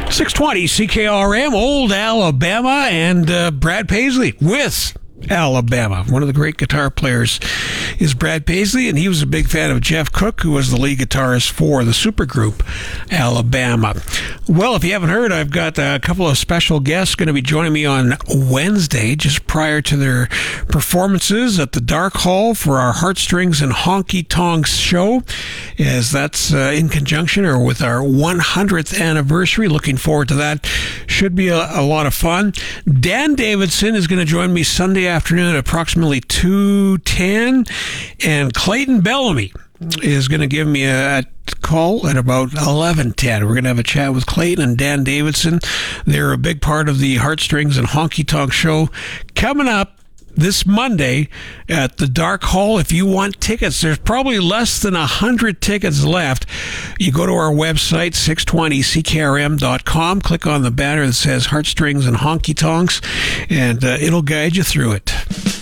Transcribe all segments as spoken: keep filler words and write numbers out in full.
six twenty C K R M, Old Alabama, and uh, Brad Paisley with Alabama. One of the great guitar players is Brad Paisley, and he was a big fan of Jeff Cook, who was the lead guitarist for the supergroup Alabama. Well, if you haven't heard, I've got a couple of special guests going to be joining me on Wednesday, just prior to their performances at the Dark Hall for our Heartstrings and Honky Tonks show, as that's uh, in conjunction or with our one hundredth anniversary. Looking forward to that. Should be a, a lot of fun. Dan Davidson is going to join me Sunday afternoon at approximately two ten, and Clayton Bellamy is going to give me a, a call at about eleven ten. We're going to have a chat with Clayton and Dan Davidson. They're a big part of the Heartstrings and Honky Tonk show coming up this Monday at the Dark Hall. If you want tickets, there's probably less than one hundred tickets left. You go to our website, six twenty C K R M dot com, click on the banner that says Heartstrings and Honky Tonks, and uh, it'll guide you through it.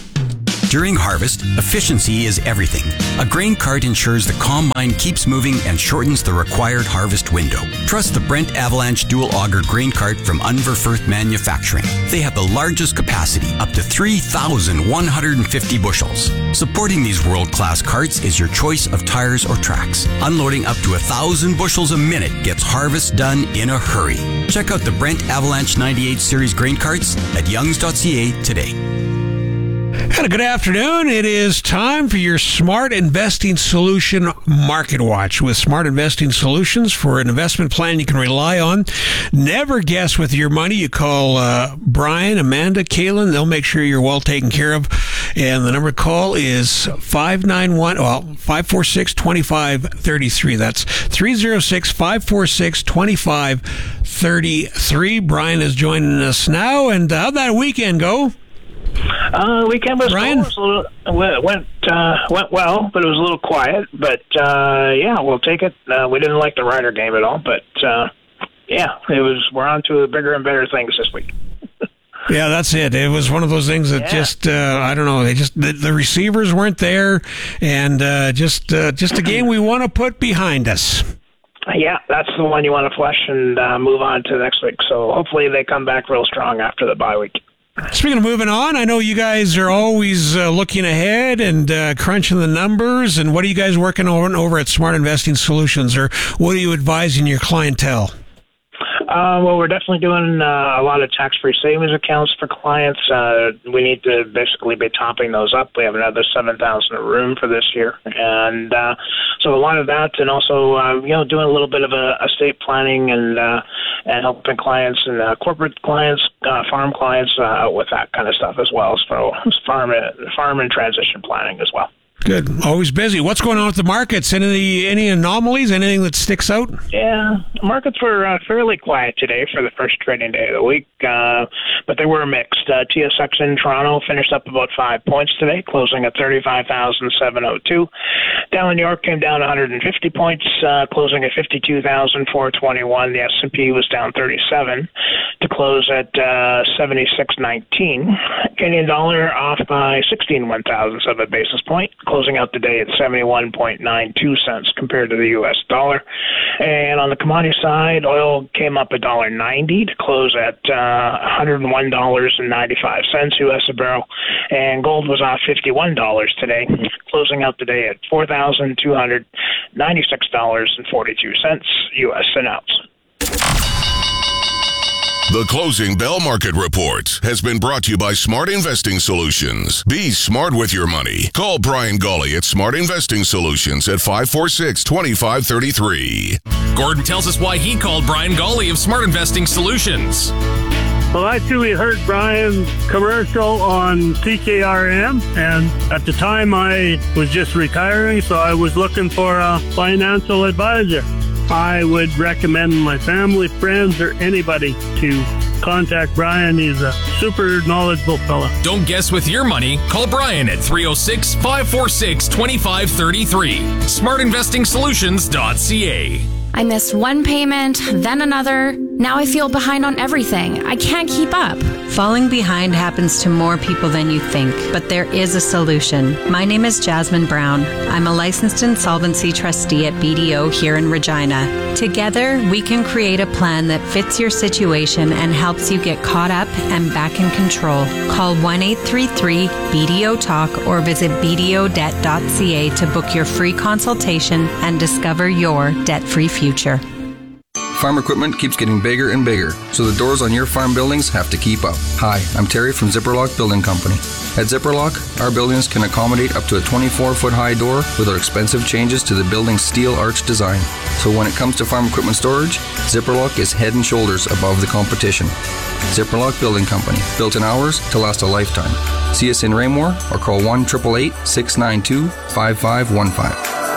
During harvest, efficiency is everything. A grain cart ensures the combine keeps moving and shortens the required harvest window. Trust the Brent Avalanche Dual Auger Grain Cart from Unverfirth Manufacturing. They have the largest capacity, up to three thousand one hundred fifty bushels. Supporting these world-class carts is your choice of tires or tracks. Unloading up to one thousand bushels a minute gets harvest done in a hurry. Check out the Brent Avalanche ninety-eight Series grain carts at youngs dot c a today. And a good afternoon. It is time for your Smart Investing Solution Market Watch. With Smart Investing Solutions, for an investment plan you can rely on. Never guess with your money. You call uh, Brian, Amanda, Kaylin. They'll make sure you're well taken care of. And the number to call is five nine one, well, five four six, two five three three. That's three oh six, five four six, two five three three. Brian is joining us now. And how'd that weekend go? Uh, weekend was, Brian? was a little, went uh, went well, but it was a little quiet. But uh, yeah, we'll take it. Uh, we didn't like the Ryder game at all, but uh, yeah, it was. We're on to bigger and better things this week. Yeah, that's it. It was one of those things that yeah. just, uh, I don't know, they just the, the receivers weren't there, and uh, just uh, just a game we want to put behind us. Yeah, that's the one you want to flush and uh, move on to next week. So hopefully they come back real strong after the bye week. Speaking of moving on, I know you guys are always uh, looking ahead and uh, crunching the numbers. And what are you guys working on over at Smart Investing Solutions, or what are you advising your clientele? Uh, well, we're definitely doing uh, a lot of tax-free savings accounts for clients. Uh, we need to basically be topping those up. We have another seven thousand a room for this year. And uh, so a lot of that, and also, uh, you know, doing a little bit of a, estate planning and uh, and helping clients and uh, corporate clients, uh, farm clients uh, out with that kind of stuff as well. So farm, farm and transition planning as well. Good. Always busy. What's going on with the markets? Any any anomalies? Anything that sticks out? Yeah, markets were uh, fairly quiet today for the first trading day of the week, uh, but they were mixed. Uh, T S X in Toronto finished up about five points today, closing at thirty-five thousand seven hundred two. Dow in New York came down one hundred fifty points, uh, closing at fifty-two thousand four hundred twenty-one. The S and P was down thirty-seven to close at uh, seventy-six nineteen. Canadian dollar off by sixteen one thousandths of a basis point, closing out the day at seventy-one point nine two cents compared to the U S dollar. And on the commodity side, oil came up one dollar ninety to close at uh, one hundred one dollars and ninety-five cents U S a barrel. And gold was off fifty-one dollars today, closing out the day at four thousand two hundred ninety-six dollars and forty-two cents U S an ounce. The Closing Bell Market Report has been brought to you by Smart Investing Solutions. Be smart with your money. Call Brian Gawley at Smart Investing Solutions at five four six, two five three three. Gordon tells us why he called Brian Gawley of Smart Investing Solutions. Well, actually, we heard Brian's commercial on C K R M, and at the time I was just retiring, so I was looking for a financial advisor. I would recommend my family, friends, or anybody to contact Brian. He's a super knowledgeable fella. Don't guess with your money. Call Brian at three oh six, five four six, two five three three. smart investing solutions dot c a. I missed one payment, then another. Now I feel behind on everything. I can't keep up. Falling behind happens to more people than you think, but there is a solution. My name is Jasmine Brown. I'm a licensed insolvency trustee at B D O here in Regina. Together, we can create a plan that fits your situation and helps you get caught up and back in control. Call one eight three three B D O talk or visit b d o debt dot c a to book your free consultation and discover your debt-free future. Farm equipment keeps getting bigger and bigger, so the doors on your farm buildings have to keep up. Hi, I'm Terry from Zipperlock Building Company. At Zipperlock, our buildings can accommodate up to a twenty-four foot high door without expensive changes to the building's steel arch design. So when it comes to farm equipment storage, Zipperlock is head and shoulders above the competition. Zipperlock Building Company, built in hours to last a lifetime. See us in Raymore or call one eight eight eight, six nine two, five five one five.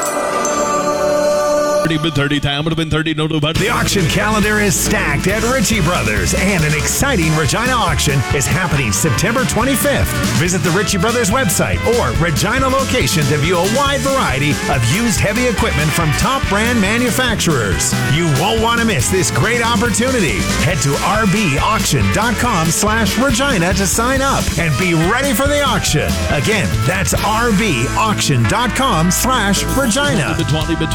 The auction calendar is stacked at Ritchie Brothers, and an exciting Regina auction is happening September twenty-fifth. Visit the Ritchie Brothers website or Regina location to view a wide variety of used heavy equipment from top brand manufacturers. You won't want to miss this great opportunity. Head to r b auction dot com slash Regina to sign up and be ready for the auction. Again, that's r b auction dot com slash Regina.